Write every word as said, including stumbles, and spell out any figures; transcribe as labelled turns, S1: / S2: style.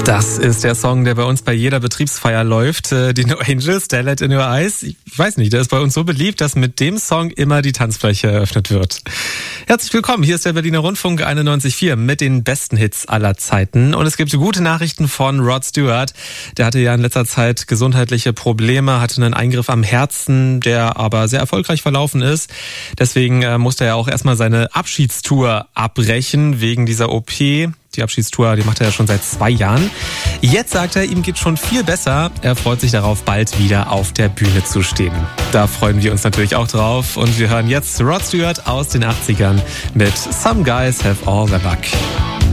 S1: Das ist der Song, der bei uns bei jeder Betriebsfeier läuft. Die No Angels, Starlight in Your Eyes. Ich weiß nicht, der ist bei uns so beliebt, dass mit dem Song immer die Tanzfläche eröffnet wird. Herzlich willkommen, hier ist der Berliner Rundfunk einundneunzig Komma vier mit den besten Hits aller Zeiten. Und es gibt gute Nachrichten von Rod Stewart. Der hatte ja in letzter Zeit gesundheitliche Probleme, hatte einen Eingriff am Herzen, der aber sehr erfolgreich verlaufen ist. Deswegen äh, musste er auch erstmal seine Abschiedstour abbrechen wegen dieser O P. Die Abschiedstour, die macht er ja schon seit zwei Jahren. Jetzt sagt er, ihm geht schon viel besser. Er freut sich darauf, bald wieder auf der Bühne zu stehen. Da freuen wir uns natürlich auch drauf. Und wir hören jetzt Rod Stewart aus den achtzigern mit Some Guys Have All the Luck.